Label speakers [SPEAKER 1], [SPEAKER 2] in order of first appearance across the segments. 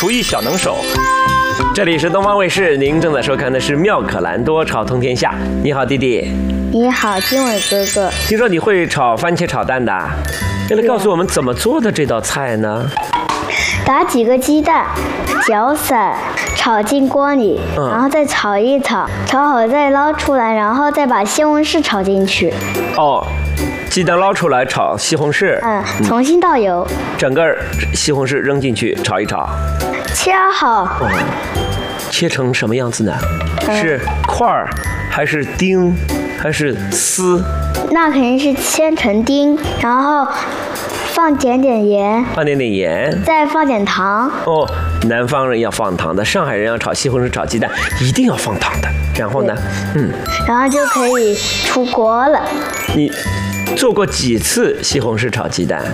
[SPEAKER 1] 厨艺小能手。这里是东方卫视，您正在收看的是《妙可蓝多炒通天下》。你好，弟弟。
[SPEAKER 2] 你好，经纬哥哥。
[SPEAKER 1] 听说你会炒番茄炒蛋的，来告诉我们怎么做的这道菜呢？
[SPEAKER 2] 打几个鸡蛋，搅散，炒进锅里，然后再炒一炒，炒好再捞出来，然后再把西红柿炒进去。
[SPEAKER 1] 哦，鸡蛋捞出来炒西红柿，
[SPEAKER 2] 重新倒油，
[SPEAKER 1] 整个西红柿扔进去炒一炒，
[SPEAKER 2] 切好。
[SPEAKER 1] 切成什么样子呢？是块儿，还是丁，还是丝？
[SPEAKER 2] 那肯定是切成丁，然后放点点盐，再放点糖。
[SPEAKER 1] 哦，南方人要放糖的，上海人要炒西红柿炒鸡蛋一定要放糖的。然后呢？
[SPEAKER 2] 然后就可以出锅了。
[SPEAKER 1] 你做过几次西红柿炒鸡蛋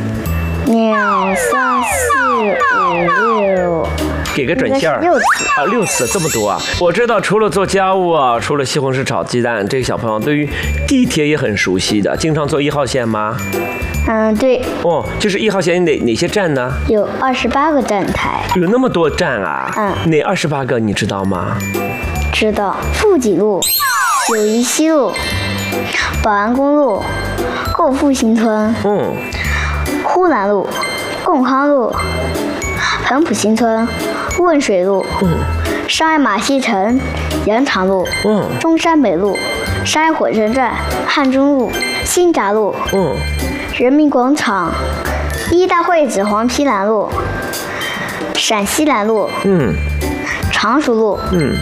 [SPEAKER 2] ？2、3、4、5、6。
[SPEAKER 1] 给个准线儿
[SPEAKER 2] ，6次
[SPEAKER 1] 啊，6次这么多啊！我知道，除了做家务啊，除了西红柿炒鸡蛋，这个小朋友对于地铁也很熟悉的，经常坐1号线吗？
[SPEAKER 2] 对。
[SPEAKER 1] 哦，就是1号线哪些站呢？
[SPEAKER 2] 有28个站台。
[SPEAKER 1] 有那么多站啊？哪28个你知道吗？
[SPEAKER 2] 知道，富锦路、友谊西路、宝安公路、购复新村、呼兰路、贡康路、彭浦新村、汶水路、上海马戏城、羊肠路、中山北路、上海火车站、汉中路、新闸路、人民广场、一大会址黄陂南路、陕西南路、常熟路、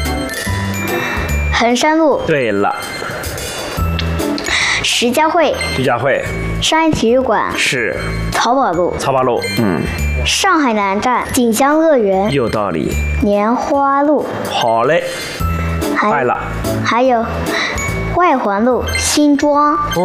[SPEAKER 2] 衡山路。
[SPEAKER 1] 对了，
[SPEAKER 2] 徐家汇、商业体育馆
[SPEAKER 1] 是
[SPEAKER 2] 漕宝路、上海南站锦江乐园，
[SPEAKER 1] 有道理。
[SPEAKER 2] 莲花路，
[SPEAKER 1] 好嘞，快了。
[SPEAKER 2] 还有外环路新庄。